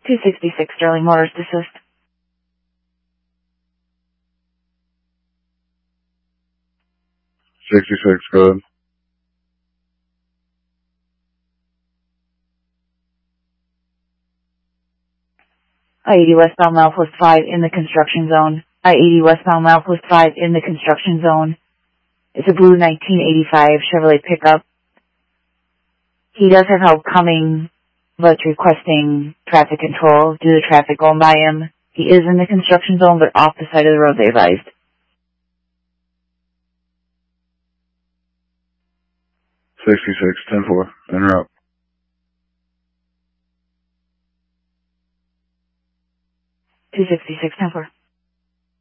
266 Sterling Motors desist. 66, go ahead. I-80 westbound Southwest 5 in the construction zone. I-80 westbound Southwest 5 in the construction zone. It's a blue 1985 Chevrolet pickup. He does have help coming, but requesting traffic control due to traffic going by him. He is in the construction zone, but off the side of the road, they advised. 66, 10-4, interrupt. 266, 10-4.